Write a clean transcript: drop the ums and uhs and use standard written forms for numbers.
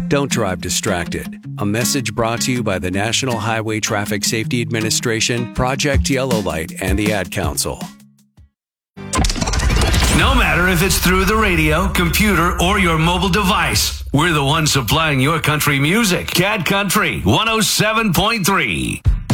Don't drive distracted. A message brought to you by the National Highway Traffic Safety Administration, Project Yellow Light, and the Ad Council. No matter if it's through the radio, computer, or your mobile device, we're the ones supplying your country music. Cat Country 107.3.